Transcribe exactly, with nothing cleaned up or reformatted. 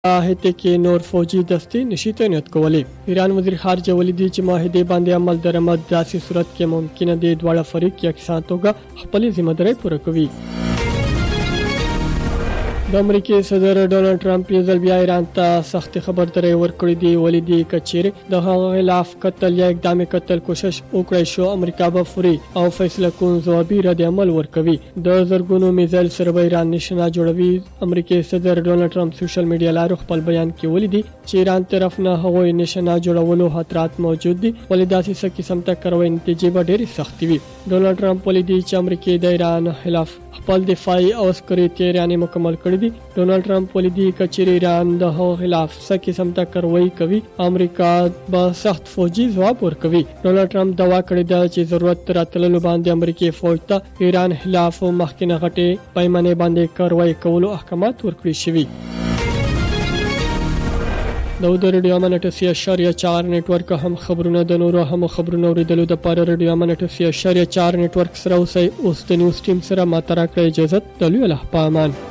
هته کې نور فوجي دستې نشي تعینات کولی. ایران وزیر خارجه ولیدي چې معاهده باندې عمل درآمد داسې صورت کې ممکنه دی دواړه فریق یکسان توګه خپل ذمہ داري پوره کوي. د امریکای صدر ډونالد ټرمپ یې ځل بیا ایران ته سخت خبرداري ورکړې دی ولیدي کچېره د هغه خلاف قتل یا اقدام قتل کوشش وکړای شو امریکا به فوري او فیصله کوم ځوابي رد عمل ورکوي. د زرګونو میزایل سره به ایران نشنا جوړوي. امریکای صدر ډونالد ټرمپ سوشل میډیا لارو خپل بیان کې ولیدي چې ایران طرف نه هغوی نشنا جوړولو خطرات موجود دي ولې داسې څه قسم ته کاروي نتیجې به ډېری سخت وي. ډونالد ټرمپ ولیدي چې امریکای د ایران خلاف خپل دفاعي او عسکري تیاریانې مکمل کړې دي. ډونالد ټرمپ ولیدي چې ایران د هغو خلاف څه قسم ته کاروي کوي امریکا به سخت فوجي ځواب ورکوي. ډونالد ټرمپ دوا کړې ده چې ضرورت راتللو باندې امریکای فوج ته ایران خلاف مخکینه غټې پیمانې باندې کاروي کولو احکامات ورکړي شوي. د ریډیو امن اټسي اشاریه چار نیټورک هم خبرونه د نورو هم خبرونه اوریدلو د پاره ریډیو امن اټسي اشاریه چار نیټورک سره اوسئ. اوس د نیوز ټیم سره ماتره کړی اجازه د لوی الله په امان.